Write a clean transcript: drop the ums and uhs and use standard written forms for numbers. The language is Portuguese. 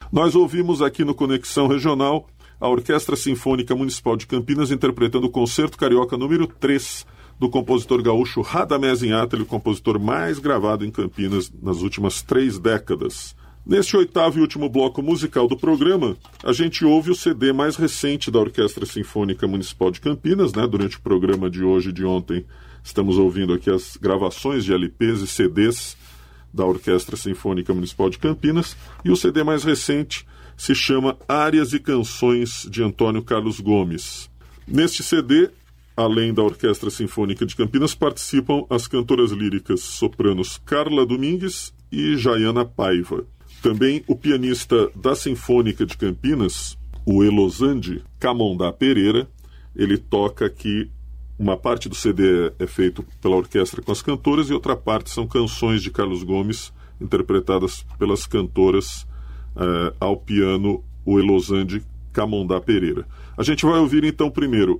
Nós ouvimos aqui no Conexão Regional a Orquestra Sinfônica Municipal de Campinas interpretando o Concerto Carioca número 3 do compositor gaúcho Radamés Inátali, o compositor mais gravado em Campinas nas últimas 3 décadas. Neste 8º e último bloco musical do programa, a gente ouve o CD mais recente da Orquestra Sinfônica Municipal de Campinas, né? Durante o programa de hoje e de ontem, estamos ouvindo aqui as gravações de LPs e CDs da Orquestra Sinfônica Municipal de Campinas, e o CD mais recente se chama Árias e Canções de Antônio Carlos Gomes. Neste CD, além da Orquestra Sinfônica de Campinas, participam as cantoras líricas sopranos Carla Domingues e Jaiana Paiva. Também o pianista da Sinfônica de Campinas, o Elosande Camondá Pereira. Ele toca aqui, uma parte do CD é feito pela orquestra com as cantoras e outra parte são canções de Carlos Gomes interpretadas pelas cantoras, ao piano o Elosande Camondá Pereira. A gente vai ouvir então primeiro